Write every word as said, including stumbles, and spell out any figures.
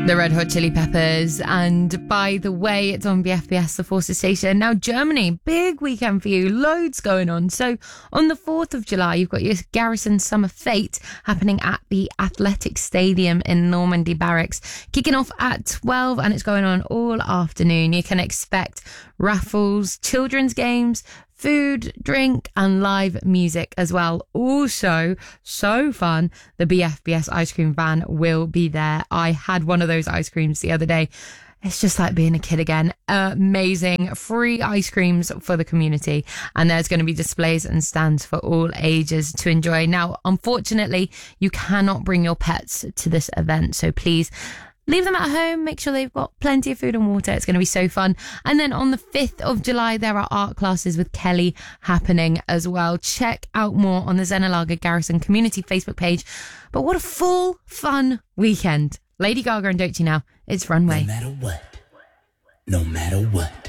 The Red Hot Chili Peppers. And by the way, it's on B F B S, the Forces Station. Now, Germany, big weekend for you. Loads going on. So on the fourth of July, you've got your Garrison Summer Fete happening at the Athletic Stadium in Normandy Barracks. Kicking off at twelve and it's going on all afternoon. You can expect raffles, children's games, food, drink and live music as well. Also, so fun, the B F B S ice cream van will be there. I had one of those ice creams the other day. It's just like being a kid again. Amazing. Free ice creams for the community. And there's going to be displays and stands for all ages to enjoy. Now, unfortunately, you cannot bring your pets to this event. So please leave them at home. Make sure they've got plenty of food and water. It's going to be so fun. And then on the fifth of July, there are art classes with Kelly happening as well. Check out more on the Zenalaga Garrison community Facebook page. But what a full, fun weekend. Lady Gaga and Doechii now. It's Runway. No matter what. No matter what.